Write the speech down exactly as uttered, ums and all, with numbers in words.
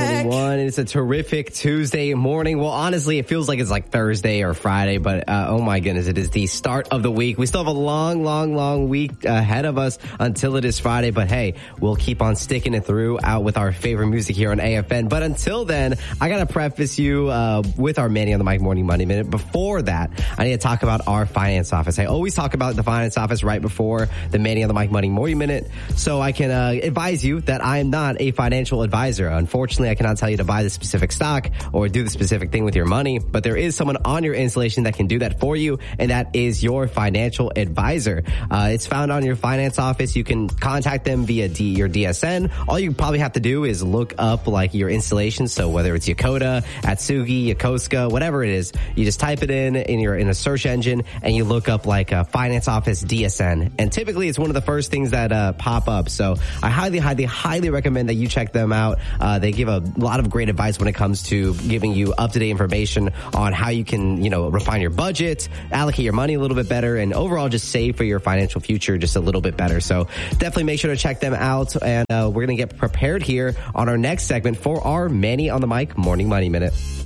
twenty-one. It's a terrific Tuesday morning. Well, honestly, it feels like it's like Thursday or Friday, but uh, oh my goodness, it is the start of the week. We still have a long, long, long week ahead of us until it is Friday, but hey, we'll keep on sticking it through out with our favorite music here on A F N. But until then, I got to preface you uh, with our Manny on the Mic Morning Money Minute. Before that, I need to talk about our finance office. I always talk about the finance office right before the Manny on the Mic Money Morning Minute, so I can uh, advise you that I am not a financial advisor. Unfortunately, I cannot tell you to buy the specific stock or do the specific thing with your money, but there is someone on your installation that can do that for you, and that is your financial advisor. Uh, it's found on your finance office. You can contact them via D, your D S N. All you probably have to do is look up like your installation. So whether it's Yakoda, Atsugi, Yokosuka, whatever it is, you just type it in in your in a search engine and you look up like a finance office D S N. And typically it's one of the first things that uh, pop up. So I highly, highly, highly recommend that you check them out. Uh, they give a lot of great advice when it comes to giving you up-to-date information on how you can, you know, refine your budget, allocate your money a little bit better, and overall just save for your financial future just a little bit better. So definitely make sure to check them out. And uh, we're going to get prepared here on our next segment for our Manny on the Mic Morning Money Minute.